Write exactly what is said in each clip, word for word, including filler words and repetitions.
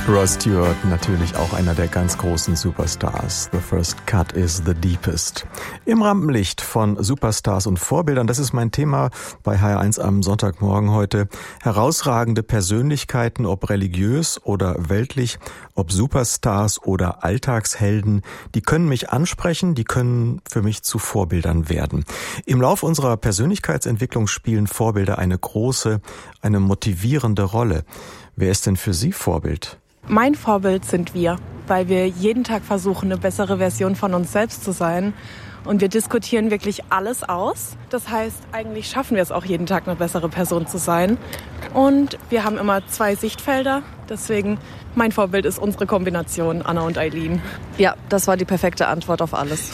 Rod Stewart, natürlich auch einer der ganz großen Superstars. The first cut is the deepest. Im Rampenlicht von Superstars und Vorbildern, das ist mein Thema bei H R eins am Sonntagmorgen heute. Herausragende Persönlichkeiten, ob religiös oder weltlich, ob Superstars oder Alltagshelden, die können mich ansprechen, die können für mich zu Vorbildern werden. Im Lauf unserer Persönlichkeitsentwicklung spielen Vorbilder eine große, eine motivierende Rolle. Wer ist denn für Sie Vorbild? Mein Vorbild sind wir, weil wir jeden Tag versuchen, eine bessere Version von uns selbst zu sein. Und wir diskutieren wirklich alles aus. Das heißt, eigentlich schaffen wir es auch jeden Tag, eine bessere Person zu sein. Und wir haben immer zwei Sichtfelder. Deswegen, mein Vorbild ist unsere Kombination, Anna und Eileen. Ja, das war die perfekte Antwort auf alles.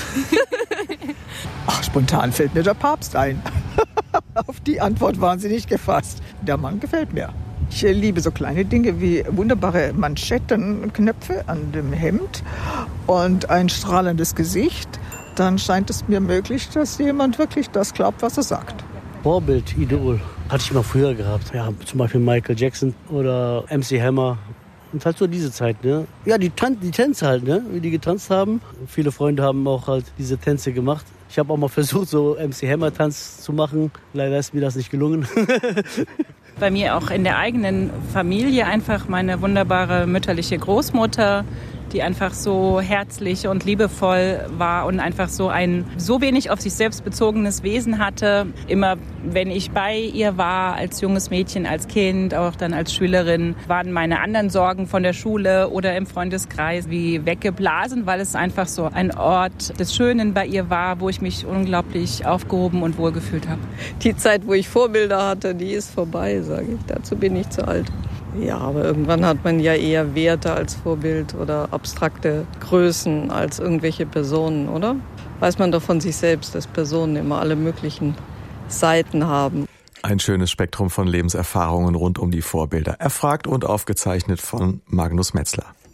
Ach, spontan fällt mir der Papst ein. Auf die Antwort waren Sie nicht gefasst. Der Mann gefällt mir. Ich liebe so kleine Dinge wie wunderbare Manschettenknöpfe an dem Hemd und ein strahlendes Gesicht. Dann scheint es mir möglich, dass jemand wirklich das glaubt, was er sagt. Vorbild, Idol, hatte ich mal früher gehabt. Ja, zum Beispiel Michael Jackson oder M C Hammer. Und halt so diese Zeit, ne? Ja, die, Tan- die Tänze halt, ne? Wie die getanzt haben. Viele Freunde haben auch halt diese Tänze gemacht. Ich habe auch mal versucht, so M C Hammer-Tanz zu machen. Leider ist mir das nicht gelungen. Bei mir auch in der eigenen Familie einfach meine wunderbare mütterliche Großmutter, die einfach so herzlich und liebevoll war und einfach so ein so wenig auf sich selbst bezogenes Wesen hatte. Immer wenn ich bei ihr war, als junges Mädchen, als Kind, auch dann als Schülerin, waren meine anderen Sorgen von der Schule oder im Freundeskreis wie weggeblasen, weil es einfach so ein Ort des Schönen bei ihr war, wo ich mich unglaublich aufgehoben und wohlgefühlt habe. Die Zeit, wo ich Vorbilder hatte, die ist vorbei, sage ich. Dazu bin ich zu alt. Ja, aber irgendwann hat man ja eher Werte als Vorbild oder abstrakte Größen als irgendwelche Personen, oder? Weiß man doch von sich selbst, dass Personen immer alle möglichen Seiten haben. Ein schönes Spektrum von Lebenserfahrungen rund um die Vorbilder. Erfragt und aufgezeichnet von Magnus Metzler.